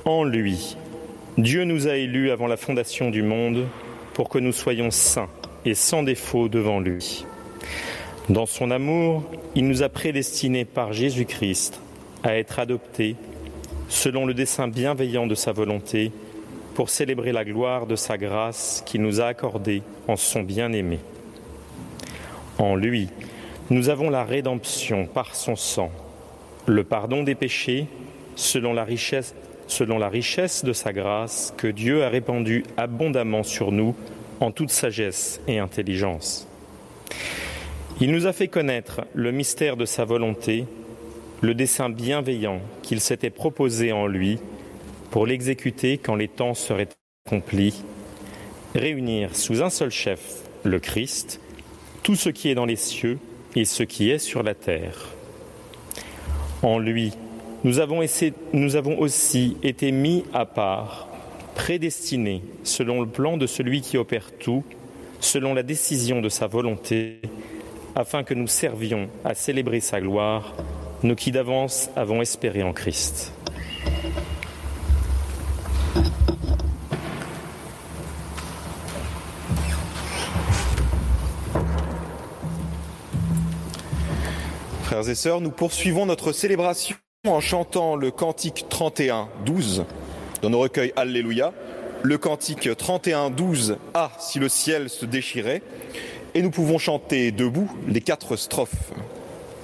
En lui, Dieu nous a élus avant la fondation du monde pour que nous soyons saints et sans défaut devant lui. Dans son amour, il nous a prédestinés par Jésus-Christ à être adoptés selon le dessein bienveillant de sa volonté pour célébrer la gloire de sa grâce qu'il nous a accordée en son bien-aimé. En lui, nous avons la rédemption par son sang, le pardon des péchés selon la richesse de sa grâce que Dieu a répandue abondamment sur nous en toute sagesse et intelligence. Il nous a fait connaître le mystère de sa volonté, le dessein bienveillant qu'il s'était proposé en lui pour l'exécuter quand les temps seraient accomplis, réunir sous un seul chef, le Christ, tout ce qui est dans les cieux et ce qui est sur la terre. En lui, nous avons aussi été mis à part, prédestinés selon le plan de celui qui opère tout, selon la décision de sa volonté, afin que nous servions à célébrer sa gloire, nous qui d'avance avons espéré en Christ. Frères et sœurs, nous poursuivons notre célébration en chantant le cantique 31-12 dans nos recueils Alléluia, le cantique 31-12 Ah, si le ciel se déchirait, et nous pouvons chanter debout les 4 strophes.